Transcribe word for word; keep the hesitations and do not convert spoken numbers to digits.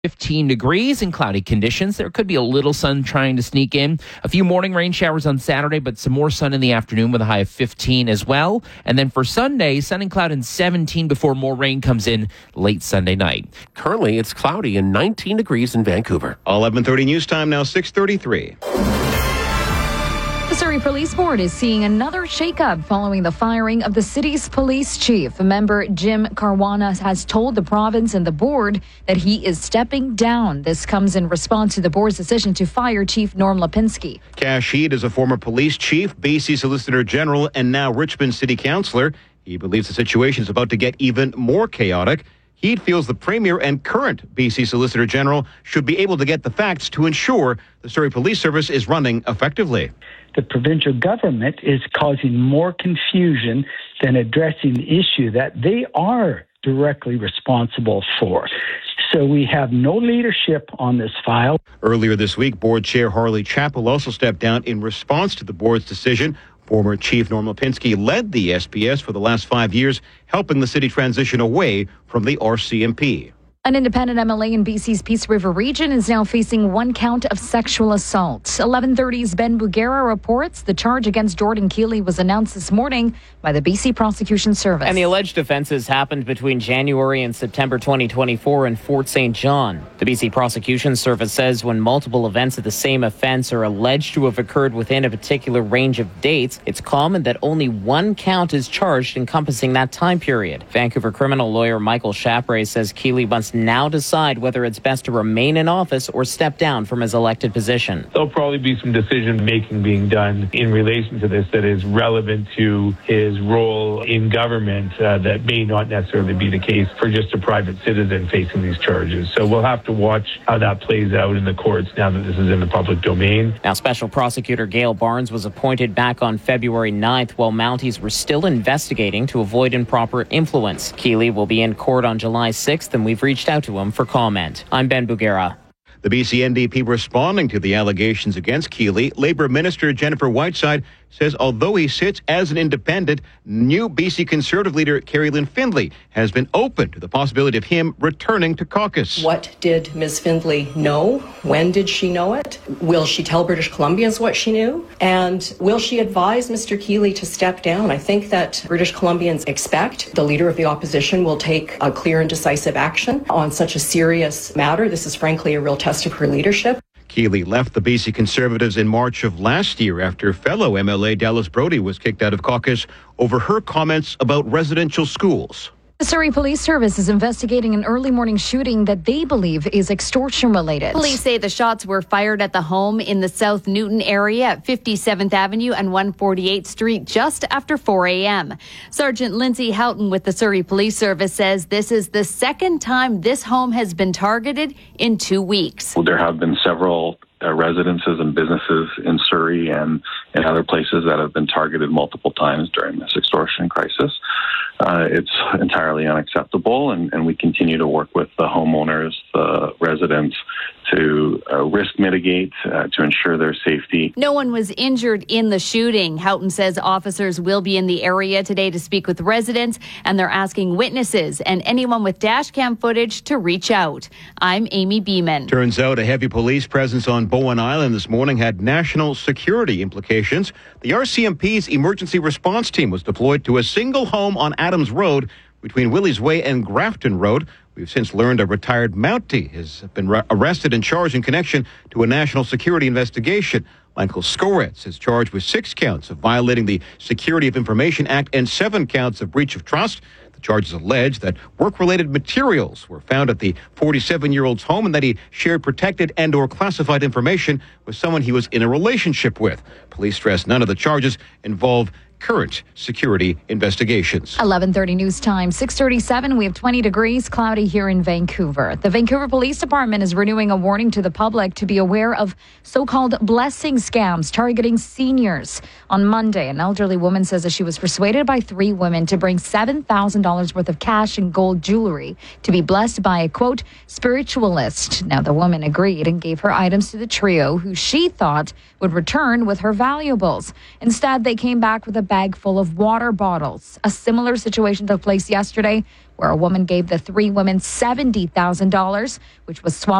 fifteen degrees and cloudy conditions. There could be a little sun trying to sneak in. A few morning rain showers on Saturday, but some more sun in the afternoon with a high of fifteen as well. And then for Sunday, sun and cloud and seventeen before more rain comes in late Sunday night. Currently, it's cloudy and nineteen degrees in Vancouver. eleven thirty news time now, six thirty-three. The Surrey Police Board is seeing another shakeup following the firing of the city's police chief. Member Jim Caruana has told the province and the board that he is stepping down. This comes in response to the board's decision to fire Chief Norm Lipinski. Cash Heed is a former police chief, B C Solicitor General, and now Richmond City Councillor. He believes the situation is about to get even more chaotic. Heed feels the Premier and current B C Solicitor General should be able to get the facts to ensure the Surrey Police Service is running effectively. The provincial government is causing more confusion than addressing the issue that they are directly responsible for. So we have no leadership on this file. Earlier this week, Board Chair Harley Chappell also stepped down in response to the board's decision. Former Chief Norm Lipinski led the S P S for the last five years, helping the city transition away from the R C M P. An independent M L A in B C's Peace River region is now facing one count of sexual assault. eleven thirty's Ben Bugera reports the charge against Jordan Keeley was announced this morning by the B C Prosecution Service. And the alleged offenses happened between January and September twenty twenty-four in Fort Saint John. The B C Prosecution Service says when multiple events of the same offense are alleged to have occurred within a particular range of dates, it's common that only one count is charged encompassing that time period. Vancouver criminal lawyer Michael Chapray says Keeley must now decide whether it's best to remain in office or step down from his elected position. There'll probably be some decision making being done in relation to this that is relevant to his role in government uh, that may not necessarily be the case for just a private citizen facing these charges. So we'll have to watch how that plays out in the courts now that this is in the public domain. Now, Special Prosecutor Gail Barnes was appointed back on February ninth while Mounties were still investigating to avoid improper influence. Keeley will be in court on July sixth, and we've reached out to him for comment. I'm Ben Bugera. The B C N D P responding to the allegations against Keeley, Labour Minister Jennifer Whiteside says although he sits as an independent, new B C Conservative leader Carrie Lynn Findlay has been open to the possibility of him returning to caucus. What did Miz Findlay know? When did she know it? Will she tell British Columbians what she knew? And will she advise Mister Keeley to step down? I think that British Columbians expect the leader of the opposition will take a clear and decisive action on such a serious matter. This is frankly a real test of her leadership. Keeley left the B C Conservatives in March of last year after fellow M L A Dallas Brody was kicked out of caucus over her comments about residential schools. The Surrey Police Service is investigating an early morning shooting that they believe is extortion related. Police say the shots were fired at the home in the South Newton area at fifty-seventh Avenue and one forty-eighth Street just after four a.m. Sergeant Lindsay Houghton with the Surrey Police Service says this is the second time this home has been targeted in two weeks. There have been several uh, residences and businesses in Surrey and in other places that have been targeted multiple times during this extortion crisis. Uh, it's entirely unacceptable, and, and we continue to work with the homeowners, the residents, to uh, risk mitigate, uh, to ensure their safety. No one was injured in the shooting. Houghton says officers will be in the area today to speak with residents, and they're asking witnesses and anyone with dash cam footage to reach out. I'm Amy Beeman. Turns out a heavy police presence on Bowen Island this morning had national security implications. The R C M P's emergency response team was deployed to a single home on Adams Road between Willie's Way and Grafton Road. We've since learned a retired Mountie has been re- arrested and charged in connection to a national security investigation. Michael Skoretz is charged with six counts of violating the Security of Information Act and seven counts of breach of trust. The charges allege that work-related materials were found at the forty-seven-year-old's home and that he shared protected and or classified information with someone he was in a relationship with. Police stress none of the charges involve current security investigations. eleven thirty news time, six thirty-seven. We have twenty degrees, cloudy here in Vancouver. The Vancouver Police Department is renewing a warning to the public to be aware of so-called blessing scams targeting seniors. On Monday, an elderly woman says that she was persuaded by three women to bring seven thousand dollars worth of cash and gold jewelry to be blessed by a, quote, spiritualist. Now, the woman agreed and gave her items to the trio, who she thought would return with her valuables. Instead, they came back with a bag full of water bottles. A similar situation took place yesterday, where a woman gave the three women seventy thousand dollars, which was swapped